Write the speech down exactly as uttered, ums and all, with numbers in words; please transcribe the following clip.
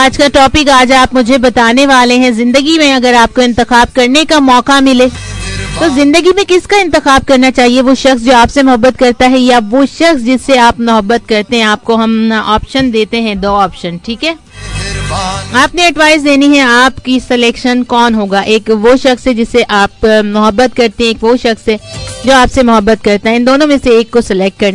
आज का टॉपिक आज आप मुझे बताने वाले हैं, जिंदगी में अगर आपको इंतखाब करने का मौका मिले तो जिंदगी में किसका इंतखाब करना चाहिए? वो शख्स जो आपसे मोहब्बत करता है या वो शख्स जिससे आप मोहब्बत करते हैं? आपको हम ऑप्शन देते हैं, दो ऑप्शन, ठीक है? आपने एडवाइस देनी है, आपकी सिलेक्शन कौन होगा। एक वो शख्स है जिससे आप मोहब्बत करते हैं, एक वो शख्स है जो आपसे मोहब्बत करता है। इन दोनों में से एक को सिलेक्ट करना